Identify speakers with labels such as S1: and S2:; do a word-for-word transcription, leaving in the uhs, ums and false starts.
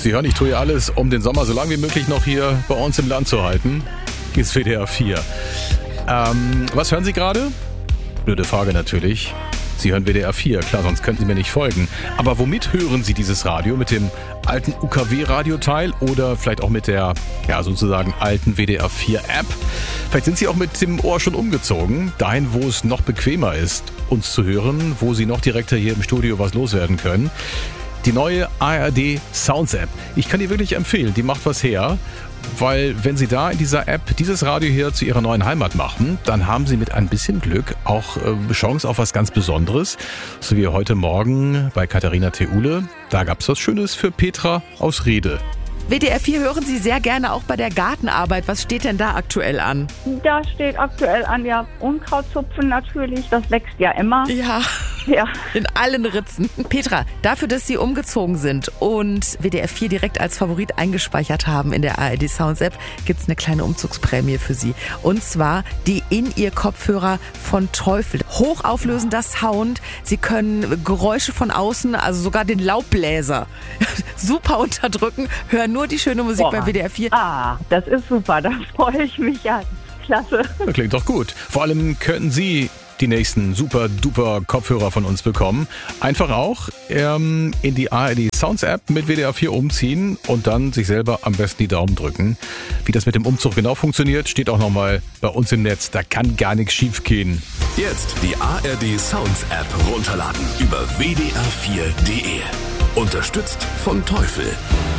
S1: Sie hören, ich tue ja alles, um den Sommer so lange wie möglich noch hier bei uns im Land zu halten. Hier ist W D R vier. Ähm, was hören Sie gerade? Blöde Frage natürlich. Sie hören W D R vier, klar, sonst könnten Sie mir nicht folgen. Aber womit hören Sie dieses Radio? Mit dem alten U K W-Radioteil oder vielleicht auch mit der, ja, sozusagen alten W D R vier App? Vielleicht sind Sie auch mit dem Ohr schon umgezogen, dahin, wo es noch bequemer ist, uns zu hören, wo Sie noch direkter hier im Studio was loswerden können. Die neue A R D Sounds App. Ich kann die wirklich empfehlen, die macht was her. Weil wenn Sie da in dieser App dieses Radio hier zu Ihrer neuen Heimat machen, dann haben Sie mit ein bisschen Glück auch äh, Chance auf was ganz Besonderes. So wie heute Morgen bei Katharina Theule. Da gab es was Schönes für Petra aus Riede.
S2: W D R vier hören Sie sehr gerne auch bei der Gartenarbeit. Was steht denn da aktuell an?
S3: Da steht aktuell an, ja, Unkrautzupfen natürlich. Das wächst ja immer.
S2: Ja,
S3: Ja.
S2: in allen Ritzen. Petra, dafür, dass Sie umgezogen sind und W D R vier direkt als Favorit eingespeichert haben in der A R D Sounds App, gibt's eine kleine Umzugsprämie für Sie. Und zwar die In-Ear-Kopfhörer von Teufel. Hochauflösender Sound. Sie können Geräusche von außen, also sogar den Laubbläser, super unterdrücken. Hören nur die schöne Musik
S3: Boah.
S2: bei W D R vier.
S3: Ah, das ist super. Da freue ich mich ja. Klasse.
S1: Das klingt doch gut. Vor allem könnten Sie die nächsten super duper Kopfhörer von uns bekommen. Einfach auch ähm, in die A R D Sounds App mit W D R vier umziehen und dann sich selber am besten die Daumen drücken. Wie das mit dem Umzug genau funktioniert, steht auch nochmal bei uns im Netz. Da kann gar nichts schief gehen.
S4: Jetzt die A R D Sounds App runterladen über w d r vier punkt d e. Unterstützt von Teufel.